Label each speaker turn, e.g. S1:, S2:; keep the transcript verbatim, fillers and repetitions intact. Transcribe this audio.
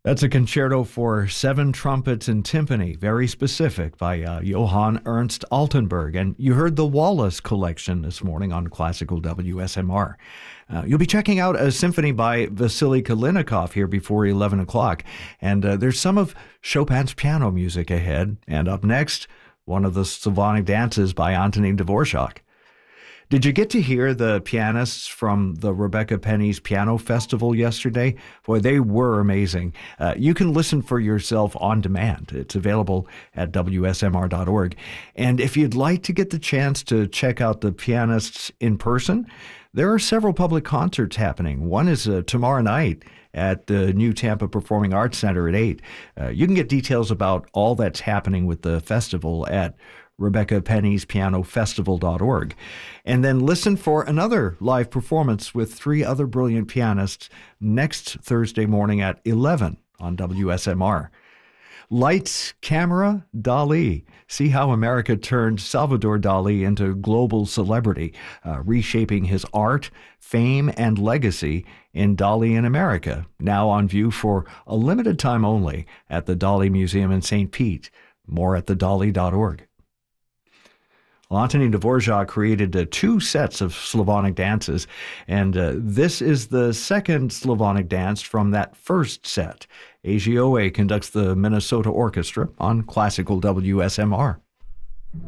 S1: That's a concerto for seven trumpets and timpani, very specific, by uh, Johann Ernst Altenburg. And you heard the Wallace Collection this morning on Classical W S M R. Uh, you'll be checking out a symphony by Vasily Kalinikov here before eleven o'clock. And uh, there's some of Chopin's piano music ahead. And up next, one of the Slavonic dances by Antonin Dvorak. Did you get to hear the pianists from the Rebecca Penny's Piano Festival yesterday? Boy, they were amazing. Uh, you can listen for yourself on demand. It's available at W S M R dot org. And if you'd like to get the chance to check out the pianists in person, there are several public concerts happening. One is uh, tomorrow night at the New Tampa Performing Arts Center at eight. Uh, you can get details about all that's happening with the festival at Rebecca Penny's Piano Festival dot org. And then listen for another live performance with three other brilliant pianists next Thursday morning at eleven on W S M R. Lights, Camera, Dali. See how America turned Salvador Dali into global celebrity, uh, reshaping his art, fame, and legacy in Dali in America, now on view for a limited time only at the Dali Museum in Saint Pete. More at the dali dot org. Well, Antonin Dvorak created uh, two sets of Slavonic dances, and uh, this is the second Slavonic dance from that first set. A G O A conducts the Minnesota Orchestra on Classical W S M R.